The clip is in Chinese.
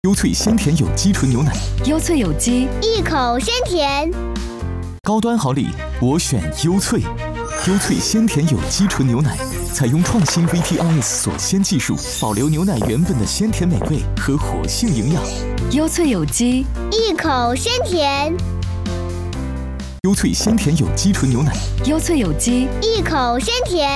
优萃鲜甜有机纯牛奶， 优萃有机， 一口鲜甜。 高端好礼，我选优萃。优萃鲜甜有机纯牛奶，采用创新 VTRS 锁鲜技术，保留牛奶原本的鲜甜美味和活性营养。 优萃有机， 一口鲜甜。 优萃鲜甜有机纯牛奶， 优萃有机， 一口鲜甜。